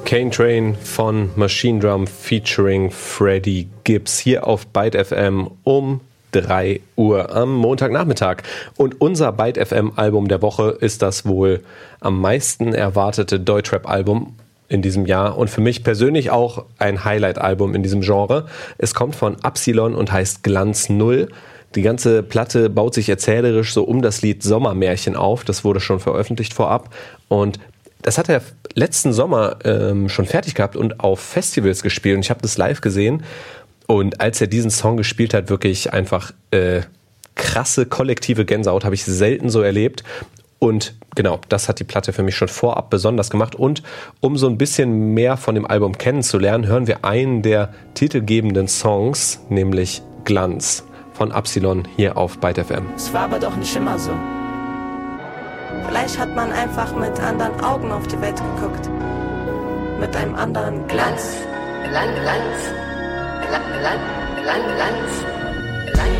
Cocaine Train von Machine Drum featuring Freddie Gibbs hier auf Byte FM um 3 Uhr am Montagnachmittag. Und unser Byte FM Album der Woche ist das wohl am meisten erwartete Deutschrap-Album in diesem Jahr und für mich persönlich auch ein Highlight-Album in diesem Genre. Es kommt von Absilon und heißt Glanz Null. Die ganze Platte baut sich erzählerisch so um das Lied Sommermärchen auf. Das wurde schon veröffentlicht vorab und das hat er letzten Sommer schon fertig gehabt und auf Festivals gespielt. Und ich habe das live gesehen. Und als er diesen Song gespielt hat, wirklich einfach krasse kollektive Gänsehaut, habe ich selten so erlebt. Und genau, das hat die Platte für mich schon vorab besonders gemacht. Und um so ein bisschen mehr von dem Album kennenzulernen, hören wir einen der titelgebenden Songs, nämlich Glanz von Absilon hier auf Byte FM. Es war aber doch nicht immer so. Vielleicht hat man einfach mit anderen Augen auf die Welt geguckt. Mit einem anderen Glanz. Glanz.